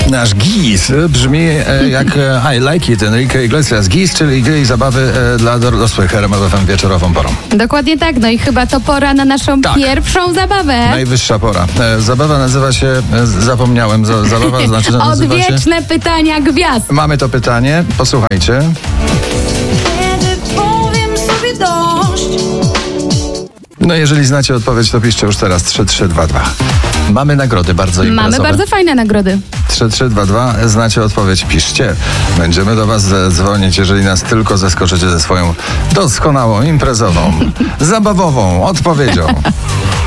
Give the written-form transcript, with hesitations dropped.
Nasz GIS brzmi jak I Like It, Enrique Iglesias. GIS, czyli gry i zabawy dla dorosłych, RMF FM wieczorową porą. Dokładnie tak, no i chyba to pora na naszą pierwszą zabawę. Najwyższa pora. Zabawa nazywa się, zapomniałem, zabawa znaczy nazywa się... Odwieczne pytania gwiazd. Mamy to pytanie, posłuchajcie. No jeżeli znacie odpowiedź, to piszcie już teraz 3322. Mamy nagrody bardzo imprezowe. Mamy bardzo fajne nagrody. 3322, znacie odpowiedź, piszcie. Będziemy do was dzwonić, jeżeli nas tylko zaskoczycie ze swoją doskonałą, imprezową, zabawową odpowiedzią.